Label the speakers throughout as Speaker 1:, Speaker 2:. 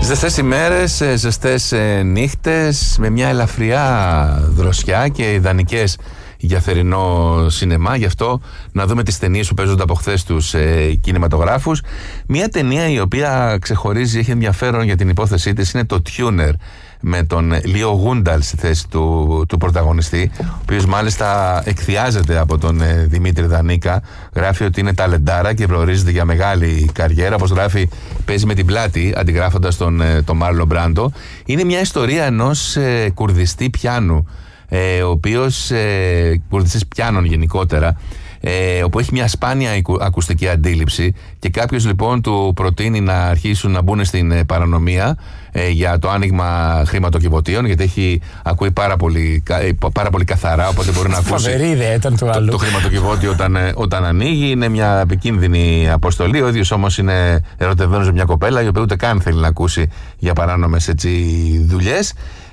Speaker 1: Ζεστές ημέρες, ζεστές νύχτες, με μια ελαφριά δροσιά και ιδανικές για θερινό σινεμά. Γι' αυτό να δούμε τις ταινίες που παίζονται από χθες τους κινηματογράφους. Μια ταινία η οποία ξεχωρίζει, έχει ενδιαφέρον για την υπόθεσή της, είναι το Tuner, με τον Λίο Γούνταλ στη θέση του πρωταγωνιστή, ο οποίος μάλιστα εκθιάζεται από τον Δημήτρη Δανίκα. Γράφει ότι είναι ταλεντάρα και προορίζεται για μεγάλη καριέρα. Όπως γράφει, παίζει με την πλάτη αντιγράφοντας τον Μάρλον Μπράντο. Είναι μια ιστορία ενός κουρδιστή πιάνου, ο οποίος κουρδιστής πιάνων γενικότερα, όπου έχει μια σπάνια ακουστική αντίληψη, και κάποιος λοιπόν του προτείνει να αρχίσουν να μπουν στην παρανομία για το άνοιγμα χρηματοκιβωτίων, γιατί ακούει πάρα πολύ καθαρά, οπότε μπορεί να ακούσει το χρηματοκιβώτιο όταν ανοίγει. Είναι μια επικίνδυνη αποστολή. Ο ίδιος όμως είναι ερωτευμένος με μια κοπέλα, η οποία ούτε καν θέλει να ακούσει για παράνομες δουλειές.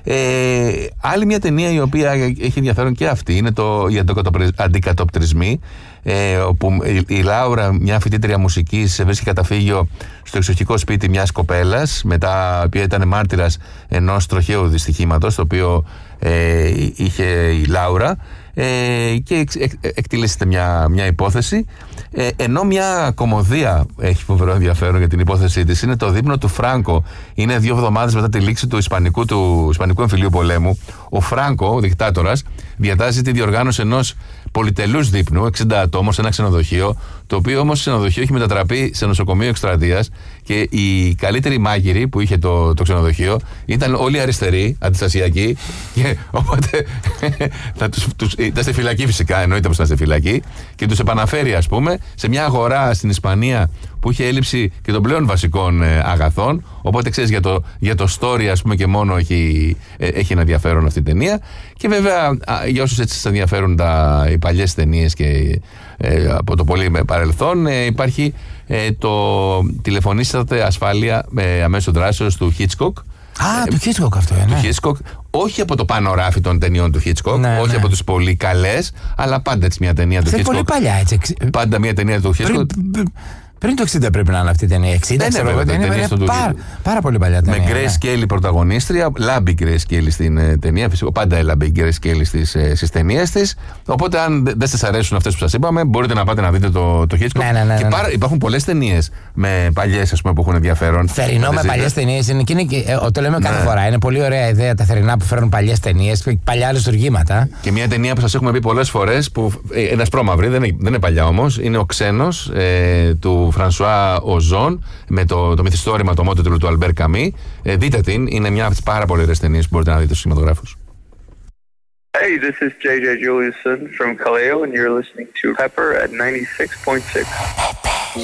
Speaker 1: Άλλη μια ταινία η οποία έχει ενδιαφέρον και αυτή είναι οι αντικατοπτρισμοί, όπου η Λάουρα, μια φοιτήτρια μουσικής, βρίσκει καταφύγιο στο εξοχικό σπίτι μιας κοπέλας, μετά η οποία ήταν μάρτυρας ενός τροχαίου δυστυχήματος το οποίο είχε η Λάουρα, και εκτελήσεται μια υπόθεση, ενώ μια κωμωδία έχει φοβερό ενδιαφέρον για την υπόθεσή της. Είναι το δείπνο του Φράνκο. Είναι 2 εβδομάδες μετά τη λήξη του Ισπανικού εμφυλίου πολέμου. Ο Φράνκο, ο δικτάτορας, διατάζει τη διοργάνωση ενός πολυτελούς δείπνου, 60 ατόμων, σε ένα ξενοδοχείο, το οποίο όμως ξενοδοχείο έχει μετατραπεί σε νοσοκομείο εκστρατείας, και οι καλύτεροι μάγειροι που είχε το ξενοδοχείο ήταν όλοι αριστεροί, αντιστασιακοί, και οπότε ήταν στη φυλακή, φυσικά, εννοείται πως ήταν στη φυλακή, και τους επαναφέρει, ας πούμε, σε μια αγορά στην Ισπανία που είχε έλλειψη και των πλέον βασικών αγαθών. Οπότε ξέρεις, για το story, ας πούμε, και μόνο έχει ένα ενδιαφέρον αυτή η ταινία. Και βέβαια, για όσους έτσι σας ενδιαφέρουν οι παλιές ταινίες και από το πολύ παρελθόν, υπάρχει το τηλεφωνήσατε ασφάλεια αμέσως δράσεως του Hitchcock.
Speaker 2: Του Hitchcock αυτό, ναι.
Speaker 1: Του Hitchcock, όχι από το πανοράφι των ταινιών του Hitchcock, όχι από τις πολύ καλές, αλλά πάντα έτσι μια ταινία του Hitchcock.
Speaker 2: Πολύ παλιά, έτσι.
Speaker 1: Πάντα μια ταινία του Hitchcock.
Speaker 3: το 60 πρέπει να είναι αυτή η ταινία. 60, είναι πάρα πολύ παλιά ταινία.
Speaker 1: Με Grace Kelly πρωταγωνίστρια, λάμπει η Grace Kelly στην ταινία. Φυσικά πάντα έλαμπε η Grace Kelly στις ταινίες της. Οπότε, αν δεν σας αρέσουν αυτές που σας είπαμε, μπορείτε να πάτε να δείτε το Hitchcock. Και υπάρχουν πολλές ταινίες με παλιές, ας πούμε, που έχουν ενδιαφέρον.
Speaker 2: Θερινό με παλιές ταινίες. Το λέμε κάθε φορά. Είναι πολύ ωραία ιδέα τα θερινά που φέρνουν παλιές ταινίες και παλιά λειτουργήματα.
Speaker 1: Και μια ταινία που σας έχουμε πει πολλές φορές, ένα ασπρόμαυρη, δεν είναι παλιά όμως, είναι Ο Ξένος του Φρανσουά Οζόν, με το μυθιστόρημα, το μότο του Αλμπέρ Καμί. Δείτε την, είναι μια από τις πάρα πολύ ωραίες ταινίες που μπορείτε να δείτε στους κινηματογράφους.
Speaker 4: Hey, this is JJ Juliusson from Kaleo and you're listening to Pepper at 96.6.